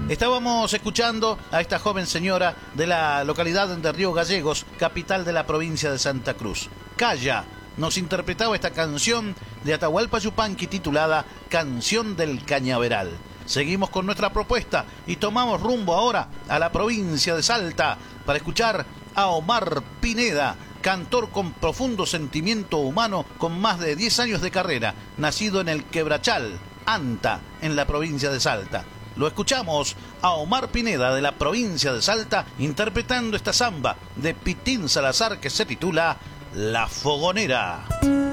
Estábamos escuchando a esta joven señora de la localidad de Río Gallegos, capital de la provincia de Santa Cruz. Calla nos interpretaba esta canción de Atahualpa Yupanqui titulada Canción del Cañaveral. Seguimos con nuestra propuesta y tomamos rumbo ahora a la provincia de Salta para escuchar a Omar Pineda, cantor con profundo sentimiento humano con más de 10 años de carrera, nacido en el Quebrachal, Anta, en la provincia de Salta. Lo escuchamos a Omar Pineda de la provincia de Salta interpretando esta samba de Pitín Salazar que se titula La Fogonera.